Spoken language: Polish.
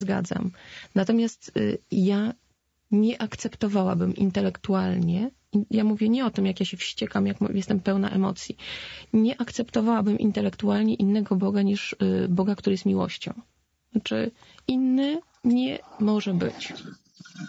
zgadzam. Natomiast ja nie akceptowałabym intelektualnie, ja mówię nie o tym, jak ja się wściekam, jak jestem pełna emocji, nie akceptowałabym intelektualnie innego Boga niż Boga, który jest miłością. Znaczy inny nie może być.